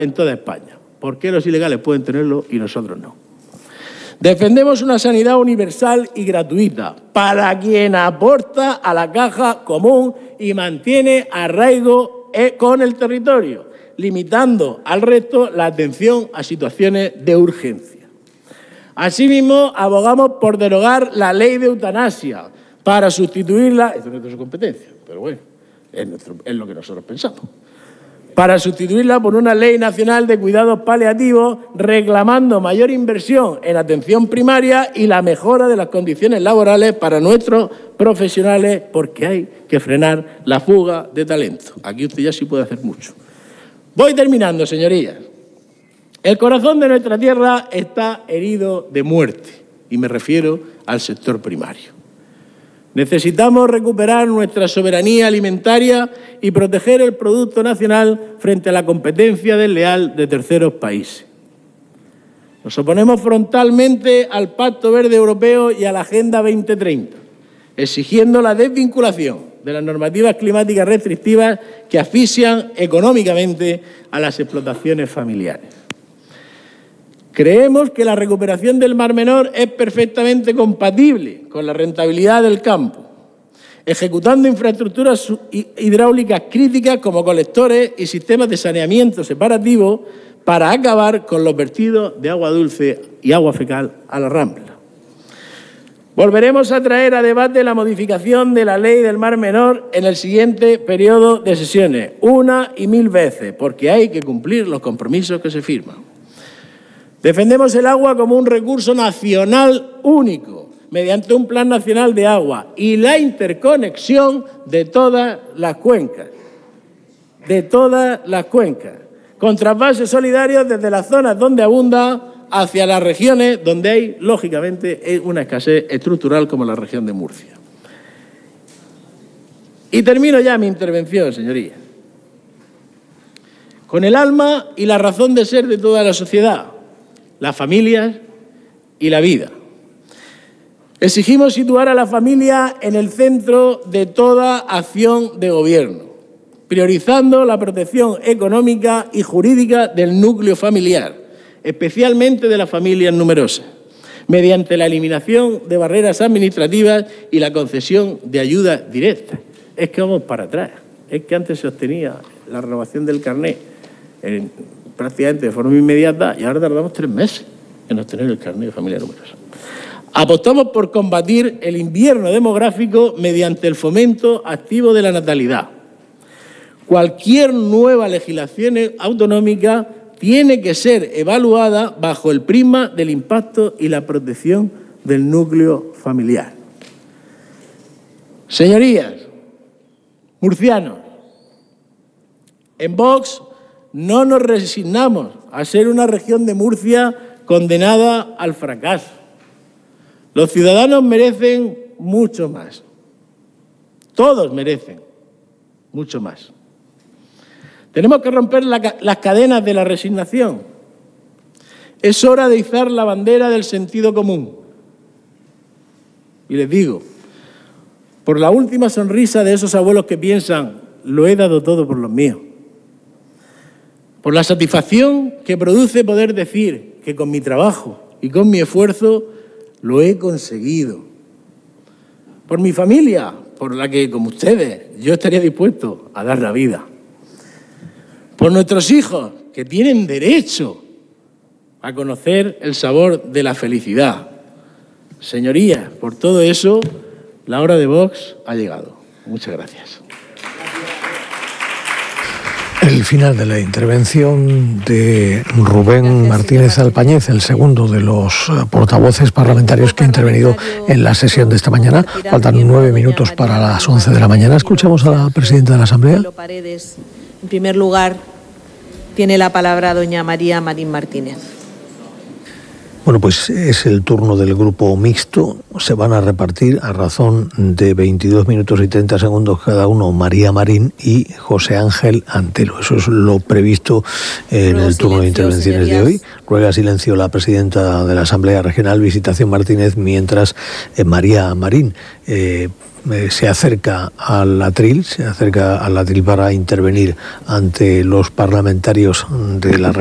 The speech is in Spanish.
en toda España. ¿Por qué los ilegales pueden tenerlo y nosotros no? Defendemos una sanidad universal y gratuita para quien aporta a la caja común y mantiene arraigo con el territorio, limitando al resto la atención a situaciones de urgencia. Asimismo, abogamos por derogar la ley de eutanasia para sustituirla, esto no es su competencia, pero bueno, es lo que nosotros pensamos, para sustituirla por una ley nacional de cuidados paliativos, reclamando mayor inversión en atención primaria y la mejora de las condiciones laborales para nuestros profesionales, porque hay que frenar la fuga de talento. Aquí usted ya sí puede hacer mucho. Voy terminando, señorías. El corazón de nuestra tierra está herido de muerte, y me refiero al sector primario. Necesitamos recuperar nuestra soberanía alimentaria y proteger el producto nacional frente a la competencia desleal de terceros países. Nos oponemos frontalmente al Pacto Verde Europeo y a la Agenda 2030, exigiendo la desvinculación de las normativas climáticas restrictivas que asfixian económicamente a las explotaciones familiares. Creemos que la recuperación del Mar Menor es perfectamente compatible con la rentabilidad del campo, ejecutando infraestructuras hidráulicas críticas como colectores y sistemas de saneamiento separativo para acabar con los vertidos de agua dulce y agua fecal a la Rambla. Volveremos a traer a debate la modificación de la ley del Mar Menor en el siguiente periodo de sesiones, 1 y 1000 veces, porque hay que cumplir los compromisos que se firman. Defendemos el agua como un recurso nacional único, mediante un Plan Nacional de Agua y la interconexión de todas las cuencas. Con trasvases solidarios desde las zonas donde abunda hacia las regiones donde hay, lógicamente, una escasez estructural como la región de Murcia. Y termino ya mi intervención, señorías. Con el alma y la razón de ser de toda la sociedad, las familias y la vida. Exigimos situar a la familia en el centro de toda acción de gobierno, priorizando la protección económica y jurídica del núcleo familiar, especialmente de las familias numerosas, mediante la eliminación de barreras administrativas y la concesión de ayudas directas. Es que vamos para atrás. Es que antes se obtenía la renovación del carnet prácticamente de forma inmediata y ahora tardamos 3 meses en obtener el carnet de familia numerosa. Apostamos por combatir el invierno demográfico mediante el fomento activo de la natalidad. Cualquier nueva legislación autonómica tiene que ser evaluada bajo el prisma del impacto y la protección del núcleo familiar. Señorías, murcianos, en Vox no nos resignamos a ser una región de Murcia condenada al fracaso. Los ciudadanos merecen mucho más. Todos merecen mucho más. Tenemos que romper las cadenas de la resignación. Es hora de izar la bandera del sentido común. Y les digo, por la última sonrisa de esos abuelos que piensan, lo he dado todo por los míos. Por la satisfacción que produce poder decir que con mi trabajo y con mi esfuerzo lo he conseguido. Por mi familia, por la que, como ustedes, yo estaría dispuesto a dar la vida. Por nuestros hijos, que tienen derecho a conocer el sabor de la felicidad. Señorías, por todo eso, la hora de Vox ha llegado. Muchas gracias. El final de la intervención de Rubén Martínez Alpañez, el segundo de los portavoces parlamentarios que ha intervenido en la sesión de esta mañana. Faltan 9 minutos para las 11 de la mañana. Escuchamos a la presidenta de la Asamblea. En primer lugar, tiene la palabra doña María Marín Martínez. Bueno, pues es el turno del grupo mixto. Se van a repartir a razón de 22 minutos y 30 segundos cada uno María Marín y José Ángel Antelo. Eso es lo previsto en el turno de intervenciones de hoy. Ruega silencio la presidenta de la Asamblea Regional, Visitación Martínez, mientras María Marín se acerca al atril para intervenir ante los parlamentarios de la